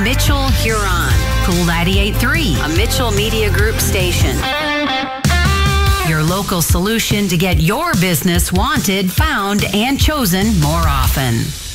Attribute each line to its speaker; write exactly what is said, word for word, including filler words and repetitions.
Speaker 1: Mitchell, Huron. Cool ninety-eight point three, a Mitchell Media Group station. Your local solution to get your business wanted, found, and chosen more often.